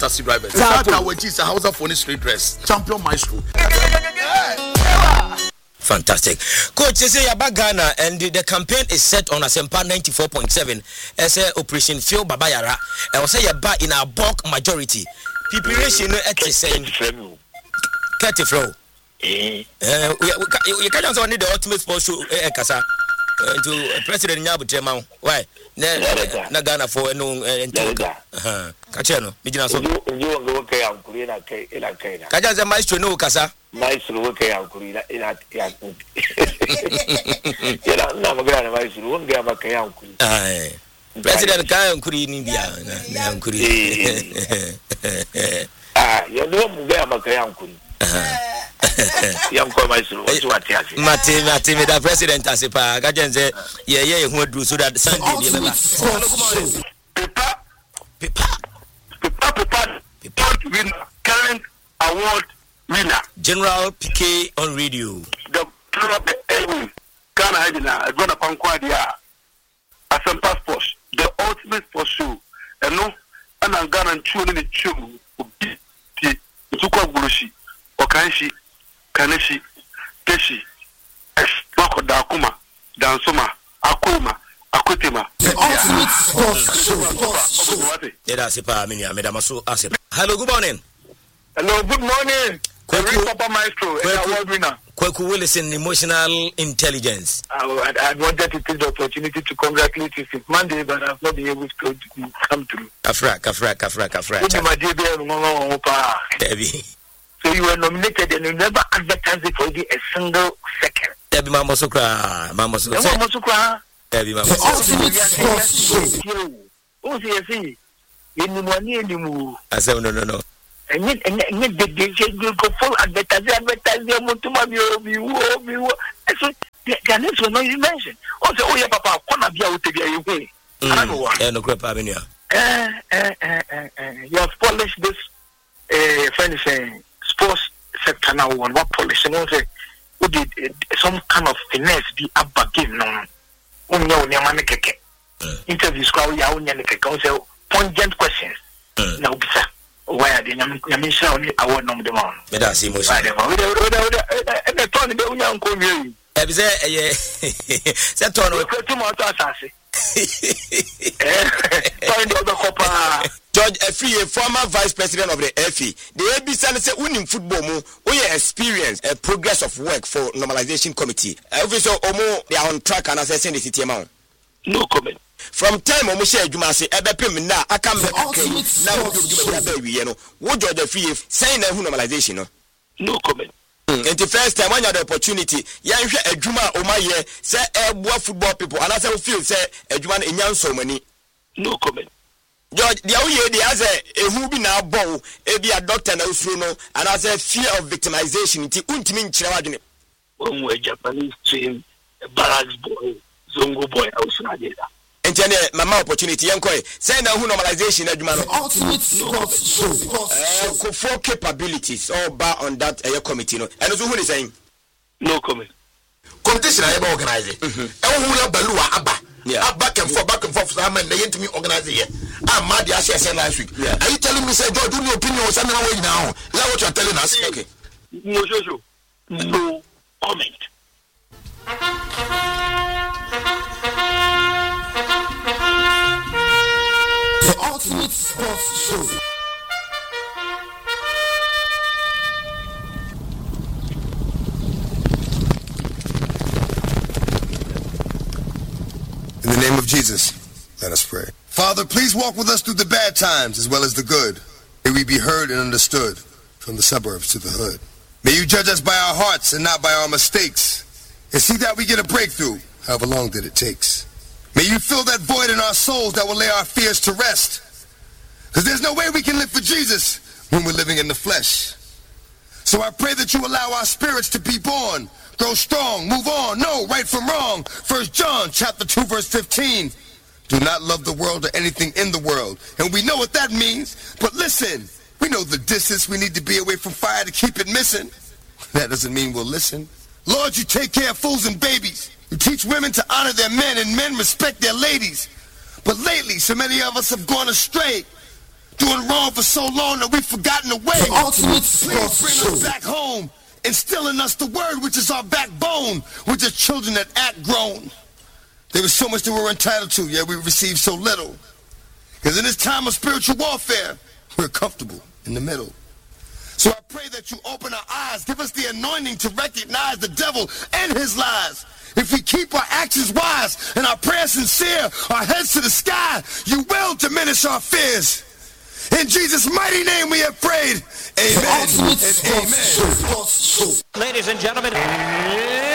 taxi drivers. That our Jesus Hausa for the street dress. Champion maestro. Fantastic. Coach, you say about Ghana and the campaign is set on Asempa 94.7 as a Operation Phil Babayara. I will say about in our bulk majority. Preparation at the same. Cut flow. You can't also need the ultimate sports show, Kasa. To President Nyabu Tema. Why? Na Ghana for no Kachano. Mijina so. You go okay, I'm Kurina Kay. Kajaza Maestro no Kasa. Maestro okay, I'm Kurina in at Never got a maestro, won't get a Kay. President Kay Kuri in India. You don't get a Kay. Young maestro, what you are telling Mate, the president as a pa, Gajenze, yeah, who do so that Sunday. Pepa winner, current award winner. General PK on radio. The Ghana Hidina, Ghana Pankwadia, Assam passports, the ultimate for show, and no, and I'm Ghana tuning the tune, the Zuka Burushi, Okanshi. Kaneshi, Teshi, Bako Dakuma, Dansoma, Akuma, Akutema. Hello, good morning. Hello, good morning. Papa Maestro, award winner. Kweku Willison, emotional intelligence. I wanted to take the opportunity to congratulate you since Monday, but I've not been able to come through. Kafra. So you were nominated and you never advertised it for a single second. Debbie Mamosukra. Debbie Mamosukra. Oh, see, you I said, no. And yet, you go full advertising, so the next one you mentioned. Also, oh, yeah, Papa, come be out to be away. I don't know what. You have polished this, friend saying. Sports sector now one what polish and also who did some kind of finesse be abba game no interviews crowd ya so pungent questions now bisa why are they nyamisha only award no dem on that's emotion and the turn be unya nko wie e be say turn we too much asase turn the other copper George Efie, former vice president of the FE, the ABC say winning football mo, we experience a progress of work for normalization committee. Obviously, Omo they are on track and assessing the city amount. No comment. From time Omo share Jumase, ebepim na aka me now we know. What George Efie saying na normalization no comment. And the first time when you had the opportunity, ya hwe adwuma omaye say eboa football people and as I feel say adwuma enyan so many. No comment. George, the away the as a who be now bow, be a doctor now no, and as a fear of victimization, it ultimately children. When we Japanese team, a barracks boy, Zongo boy, also did that. And then my opportunity, young boy, say now who normalization, ultimate sports four capabilities all bar on that committee, no, and who is saying no comment. Competition I ever organize it. Who Balua Abba. Yeah, back and forth. Some men they to me organize it. I'm mad. I said last week. Yeah. Are you telling me say George, do your opinion or something away now? Is that what you're telling us? Okay. No comment. The ultimate sports show. In the name of Jesus, let us pray. Father, please walk with us through the bad times as well as the good. May we be heard and understood from the suburbs to the hood. May you judge us by our hearts and not by our mistakes. And see that we get a breakthrough, however long that it takes. May you fill that void in our souls that will lay our fears to rest. Because there's no way we can live for Jesus when we're living in the flesh. So I pray that you allow our spirits to be born, grow strong, move on, know right from wrong. 1 John chapter 2 verse 15. Do not love the world or anything in the world. And we know what that means. But listen, we know the distance we need to be away from fire to keep it missing. That doesn't mean we'll listen. Lord, you take care of fools and babies. You teach women to honor their men and men respect their ladies. But lately, so many of us have gone astray. doing wrong for so long that we've forgotten the way. The ultimate Please sports bring show. us back home, instilling us the word which is our backbone. We're just children that act grown. There was so much that we were entitled to, yet we received so little. Because in this time of spiritual warfare, we're comfortable in the middle. So I pray that you open our eyes, give us the anointing to recognize the devil and his lies. If we keep our actions wise and our prayers sincere, our heads to the sky, you will diminish our fears. In Jesus' mighty name we have prayed. Amen. The ultimate sports show. Ladies and gentlemen,